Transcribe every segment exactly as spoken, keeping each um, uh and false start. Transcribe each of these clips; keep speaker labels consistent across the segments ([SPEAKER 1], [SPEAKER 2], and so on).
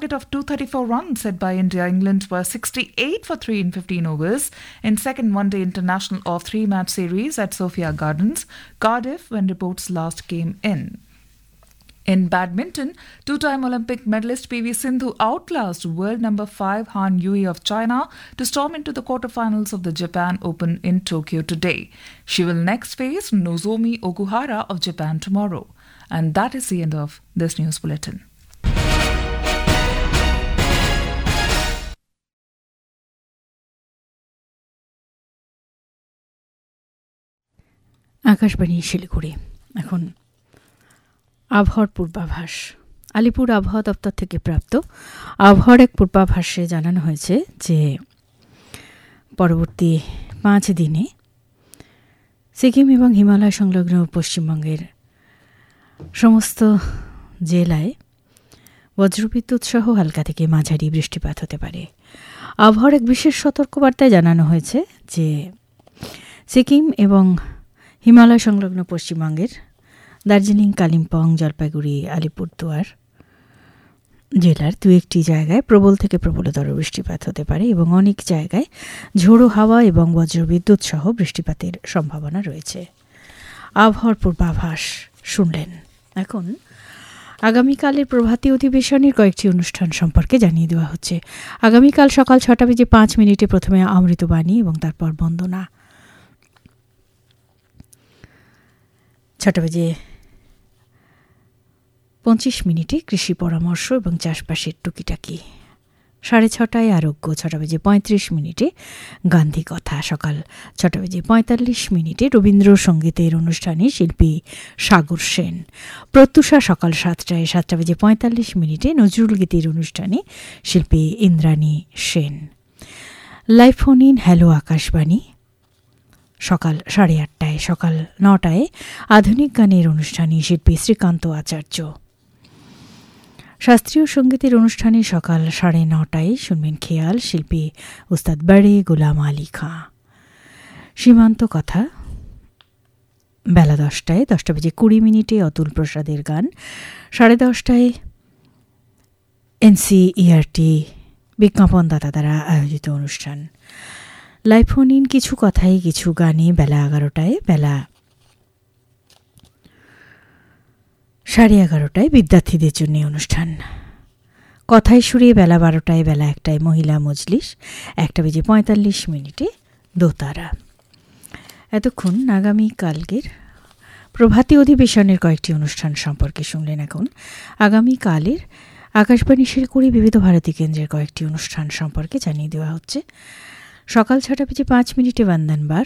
[SPEAKER 1] target of two hundred thirty-four runs set by India. England were sixty-eight for three in fifteen overs in second one-day international of three-match series at Sophia Gardens, Cardiff, when reports last came in. In badminton, two-time Olympic medalist P V Sindhu outclassed world number five Han Yue of China to storm into the quarterfinals of the Japan Open in Tokyo today. She will next face Nozomi Okuhara of Japan tomorrow. And that is the end of this news bulletin.
[SPEAKER 2] Akashvani Siliguri. এখন আবহাওয়ার পূর্বাভাস। আলিপুর আবহাওয়া দপ্তর থেকে প্রাপ্ত আবহাওয়ার এক পূর্বাভাসে জানানো হয়েছে যে পরবর্তী পাঁচ দিনে সিকিম এবং হিমালয় সংলগ্ন পশ্চিমবঙ্গের সমস্ত জেলায় বজ্রবিদ্যুৎ সহ হালকা থেকে মাঝারি বৃষ্টিপাত হতে পারে। আবহাওয়ার এক বিশেষ সতর্কবার্তায় জানানো হয়েছে যে সিকিম এবং হিমালয় সংলগ্ন পশ্চিমবঙ্গের দার্জিলিং, কালিম্পং, জলপাইগুড়ি, আলিপুরদুয়ার জেলার দু একটি জায়গায় প্রবল থেকে প্রবলতর বৃষ্টিপাত হতে পারে এবং অনেক জায়গায় ঝোড়ো হাওয়া এবং বজ্রবিদ্যুৎ সহ বৃষ্টিপাতের সম্ভাবনা রয়েছে। আবহাওয়ার পূর্বাভাস শুনলেন। এখন আগামীকালের প্রভাতী অধিবেশনের কয়েকটি অনুষ্ঠান সম্পর্কে জানিয়ে দেওয়া হচ্ছে। আগামীকাল সকাল ছটা বেজে পাঁচ মিনিটে প্রথমে অমৃতবাণী এবং তারপর বন্দনা। ছটা বেজে পঁচিশ মিনিটে কৃষি পরামর্শ এবং চাষবাসের টুকিটাকি। সাড়ে ছটায় আরোগ্য। ছটা বেজে পঁয়ত্রিশ মিনিটে গান্ধী কথা। সকাল ছটা বেজে পঁয়তাল্লিশ মিনিটে রবীন্দ্রসঙ্গীতের অনুষ্ঠানে শিল্পী সাগর সেন। প্রত্যুষা সকাল সাতটায় সাতটা বেজে পঁয়তাল্লিশ মিনিটে নজরুল গীতির অনুষ্ঠানে শিল্পী Indrani Sen. Live phone in hello Akashvani সকাল সাড়ে আটটায়। সকাল নটায় আধুনিক গানের অনুষ্ঠানে শিল্পী শ্রীকান্ত আচার্য। শাস্ত্রীয় সঙ্গীতের অনুষ্ঠানে সকাল সাড়ে নটায় শুনবেন খেয়াল, শিল্পী উস্তাদ বাড়ে গোলাম আলী খাঁ। সীমান্ত কথা বেলা দশটায়। দশটা বেজে কুড়ি মিনিটে অতুল প্রসাদের গান। সাড়ে দশটায় এনসিইআরটি বিজ্ঞাপনদাতা দ্বারা আয়োজিত অনুষ্ঠান। লাইভ ফোন ইন কিছু কথাই কিছু গানে বেলা এগারোটায়। বেলা সাড়ে এগারোটায় বিদ্যার্থীদের জন্য অনুষ্ঠান। কথায় সুরে বেলা বারোটায়। বেলা একটায় মহিলা মজলিস। একটা বেজে পঁয়তাল্লিশ মিনিটে দোতারা। এতক্ষণ আগামীকালকের প্রভাতী অধিবেশনের কয়েকটি অনুষ্ঠান সম্পর্কে শুনলেন। এখন আগামীকালের আকাশবাণী শিলিগুড়ি বিবিধ ভারতী কেন্দ্রের কয়েকটি অনুষ্ঠান সম্পর্কে জানিয়ে দেওয়া হচ্ছে। সকাল ছটা বেজে পাঁচ মিনিটে বন্দনবার।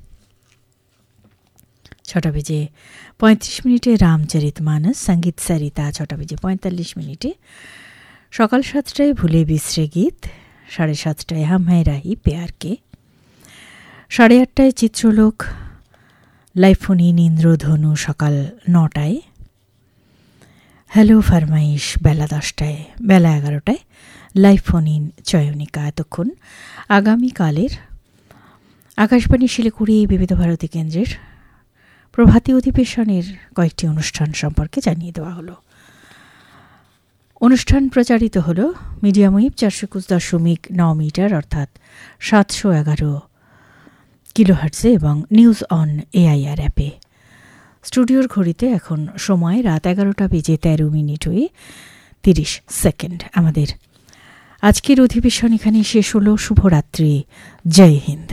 [SPEAKER 2] ছটা বেজে পঁয়ত্রিশ মিনিটে রামচরিত মানস সঙ্গীত সরিতা। ছটা বেজে পঁয়তাল্লিশ মিনিটে। সকাল সাতটায় ভুলে বিসরে গীত। সাড়ে সাতটায় হাম হ্যায় রাহি পেয়ারকে। সাড়ে আটটায় চিত্রলোক লাইভ ফোন ইন ইন্দ্রধনু সকাল নটায়। হ্যালো ফরমাইশ বেলা দশটায়। বেলা এগারোটায় লাইভ ফোন ইন চয়নিকা। এতক্ষণ আগামীকালের আকাশবাণী শিলিগুড়ি বিবিধ ভারতী কেন্দ্রের প্রভাতী অধিবেশনের কয়েকটি অনুষ্ঠান সম্পর্কে জানিয়ে দেওয়া হলো। অনুষ্ঠান প্রচারিত হল মিডিয়াম ওয়েভ চারশো একুশ দশমিক ন মিটার অর্থাৎ সাতশো এগারো কিলোহার্টসে এবং নিউজ অন এআইআর অ্যাপে। স্টুডিওর ঘড়িতে এখন সময় রাত এগারোটা বেজে তেরো মিনিট হয়ে তিরিশ সেকেন্ড। আমাদের আজকের অধিবেশন এখানে শেষ হলো। শুভরাত্রি। জয় হিন্দ।